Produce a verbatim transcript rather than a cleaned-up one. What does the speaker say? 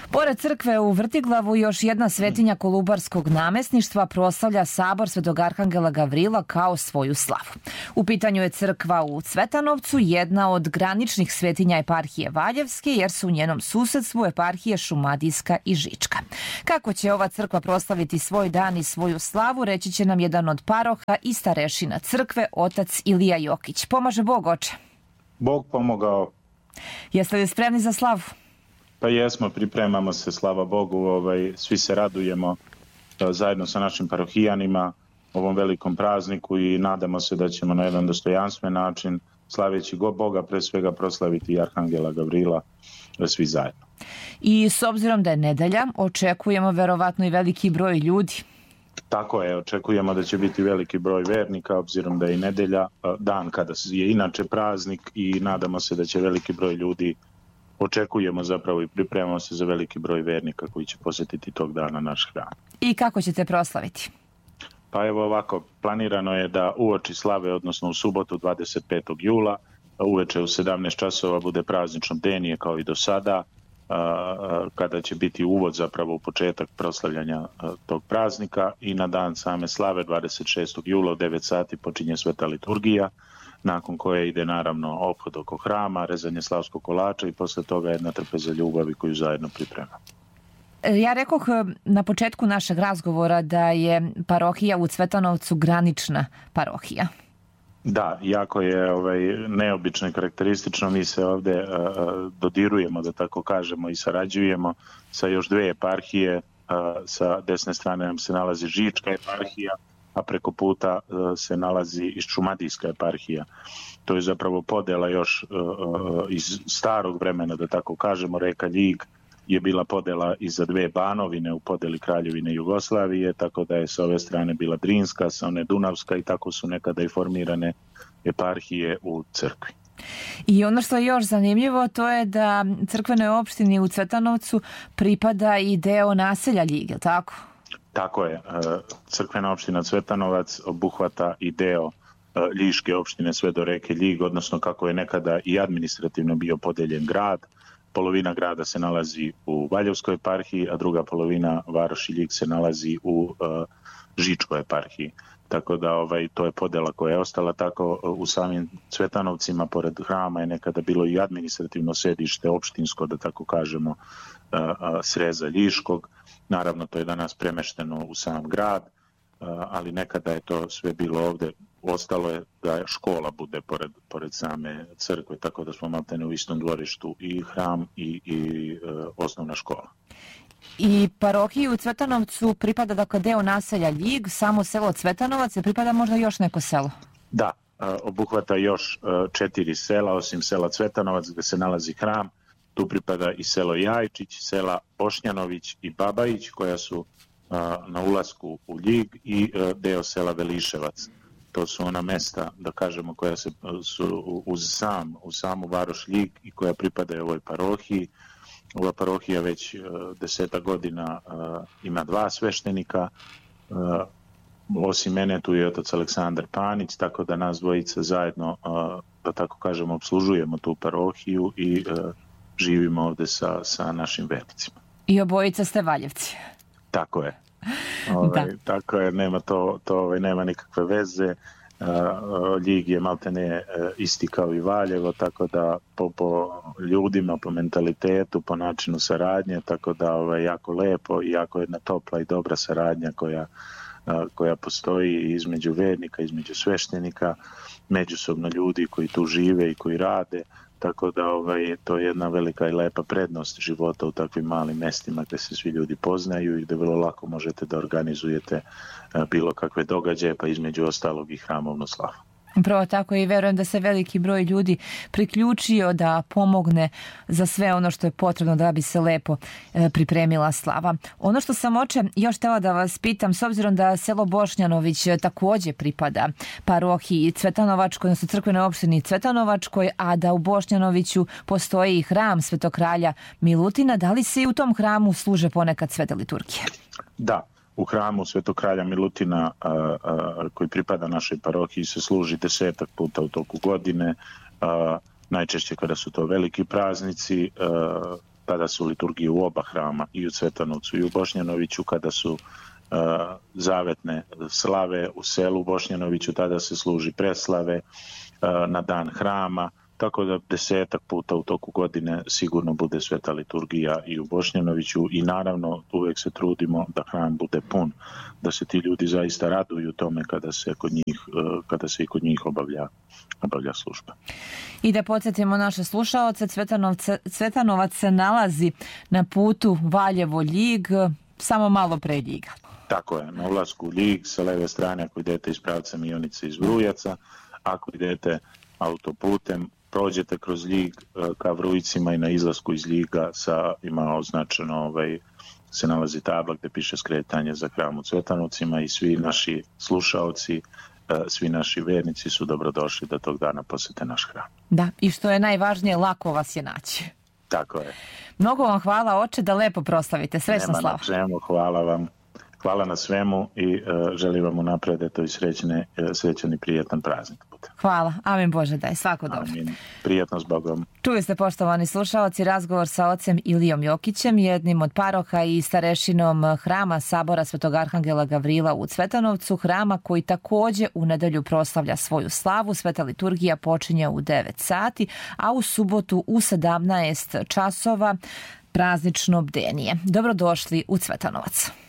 Pored crkve u Vrtiglavu, još jedna svetinja kolubarskog namesništva proslavlja sabor Svetog Arhangela Gavrila kao svoju slavu. U pitanju je crkva u Cvetanovcu, jedna od graničnih svetinja eparhije Valjevske, jer su u njenom susedstvu eparhije Šumadijska i Žička. Kako će ova crkva proslaviti svoj dan i svoju slavu, reći će nam jedan od paroha i starešina crkve, otac Ilija Jokić. Pomaže Bog, oče. Bog pomogao. Jeste li spremni za slavu? Pa jesmo, pripremamo se, slava Bogu, ovaj, svi se radujemo zajedno sa našim parohijanima ovom velikom prazniku i nadamo se da ćemo na jedan dostojanstven način, slaveći go Boga, pre svega proslaviti i Arhangela Gavrila, svi zajedno. I s obzirom da je nedelja, očekujemo verovatno i veliki broj ljudi. Tako je, očekujemo da će biti veliki broj vernika, obzirom da je i nedelja, dan kada je inače praznik, i nadamo se da će veliki broj ljudi, očekujemo zapravo i pripremamo se za veliki broj vernika koji će posjetiti tog dana naš hram. I kako ćete proslaviti? Pa evo ovako, planirano je da uoči slave, odnosno u subotu dvadeset petog jula, uveče u sedamnaest časova bude praznično bdenije kao i do sada, kada će biti uvod zapravo u početak proslavljanja tog praznika, i na dan same slave dvadeset šestog jula u devet sati počinje sveta liturgija, nakon koje ide naravno ophod oko hrama, rezanje slavskog kolača i posle toga jedna trpeza ljubavi koju zajedno pripremamo. Ja rekoh na početku našeg razgovora da je parohija u Cvetanovcu granična parohija. Da, jako je ovaj, neobično i karakteristično. Mi se ovde a, dodirujemo, da tako kažemo, i sarađujemo sa još dve eparhije. A, sa desne strane nam se nalazi Žička eparhija, a preko puta a, se nalazi i Šumadijska eparhija. To je zapravo podela još a, a, iz starog vremena, da tako kažemo. Reka Ljig je bila podela i za dve banovine u podeli Kraljevine Jugoslavije, tako da je sa ove strane bila Drinska, sa one Dunavska, i tako su nekada i formirane eparhije u crkvi. I ono što je još zanimljivo, to je da crkvenoj opštini u Cvetanovcu pripada i deo naselja Ljig, je li tako? Tako je. Crkvena opština Cvetanovac obuhvata i deo Ljiške opštine sve do reke Ljig, odnosno kako je nekada i administrativno bio podeljen grad. Polovina grada se nalazi u Valjevskoj eparhiji, a druga polovina, varoši Ljig, se nalazi u uh, Žičkoj eparhiji. Tako da ovaj, to je podela koja je ostala tako. U samim Cvetanovcima, pored hrama, je nekada bilo i administrativno sedište opštinsko, da tako kažemo, uh, uh, sreza Ljiškog. Naravno, to je danas premešteno u sam grad, uh, ali nekada je to sve bilo ovde. Ostalo je da škola bude pored, pored same crkve, tako da smo maltene u istom dvorištu i hram i, i e, osnovna škola. I parohiji u Cvetanovcu pripada dakle deo naselja Ljig, samo selo Cvetanovac, i pripada možda još neko selo? Da, e, obuhvata još e, četiri sela, osim sela Cvetanovac gde se nalazi hram. Tu pripada i selo Jajčić, sela Bošnjanović i Babajić, koja su e, na ulasku u Ljig, i e, deo sela Veliševac. To su ona mesta, da kažemo, koja se, su uz, sam, uz samu varoš Ljig i koja pripadaju ovoj parohiji. Ova parohija već uh, deseta godina uh, ima dva sveštenika. Uh, osim mene tu je otac Aleksandar Panić, tako da nas dvojica zajedno, uh, da tako kažemo, obslužujemo tu parohiju i uh, živimo ovde sa, sa našim vernicima. I obojica ste Valjevci. Tako je. Ovaj, tako je, nema to, to ovaj, nema nikakve veze. Uh, Ljig je maltene uh, isti kao i Valjevo, tako da po, po ljudima, po mentalitetu, po načinu saradnje, tako da ovaj, jako lepo i jako jedna topla i dobra saradnja koja, uh, koja postoji između vernika, između sveštenika, međusobno ljudi koji tu žive i koji rade. Tako da ovaj, to je jedna velika i lepa prednost života u takvim malim mestima gde se svi ljudi poznaju i gde vrlo lako možete da organizujete bilo kakve događaje, pa između ostalog i hramovnu slavu. Upravo tako, i verujem da se veliki broj ljudi priključio da pomogne za sve ono što je potrebno da bi se lepo e, pripremila slava. Ono što sam, oče, još htjela da vas pitam, s obzirom da selo Bošnjanović takođe pripada parohiji Cvetanovačkoj, odnosno crkvenoj opštini Cvetanovačkoj, a da u Bošnjanoviću postoji i hram Svetog kralja Milutina, da li se i u tom hramu služe ponekad svete liturgije? Da. U hramu Svetog kralja Milutina, a, a, koji pripada našoj parohiji, se služi desetak puta u toku godine, a, najčešće kada su to veliki praznici, a, tada su liturgije u oba hrama, i u Cvetanovcu i u Bošnjanoviću, kada su uh, zavetne slave u selu Bošnjanoviću, tada se služi preslave uh, na dan hrama, tako da desetak puta u toku godine sigurno bude sveta liturgija i u Bošnjanoviću i naravno uvijek se trudimo da hram bude pun, da se ti ljudi zaista raduju tome kada se kod njih, kada se i kod njih obavlja, obavlja služba. I da podsjetimo naše slušaoce, Cvetanovac se nalazi na putu Valjevo-Ljig, samo malo pre Ljiga. Tako je, na ulasku u Ljig sa leve strane ako idete iz pravca Mionice iz Vrujaca, ako idete autoputem, prođete kroz Ljig ka Vrujcima i na izlasku iz Ljiga sa, ima označeno, ovaj, se nalazi tabla gdje piše skretanje za hram u Cvetanovcima i svi naši slušaoci, svi naši vernici su dobrodošli da tog dana posjete naš hram. Da, i što je najvažnije, lako vas je naći. Tako je. Mnogo vam hvala, oče, da lepo proslavite. Srećna slava. Nema na čemu, hvala vam. Hvala na svemu i uh, želim vam unaprijed eto i srećne, srećan i prijetan praznik. Hvala. Amin Bože daj. Svako dobro. Amin. Prijetno s Bogom. Čuli ste, poštovani slušalci, razgovor sa ocem Ilijom Jokićem, jednim od paroha i starešinom hrama Sabora Svetog Arhangela Gavrila u Cvetanovcu, hrama koji također u nedelju proslavlja svoju slavu. Sveta liturgija počinje u devet sati, a u subotu u sedamnaest časova praznično bdenije. Dobrodošli u Cvetanovac.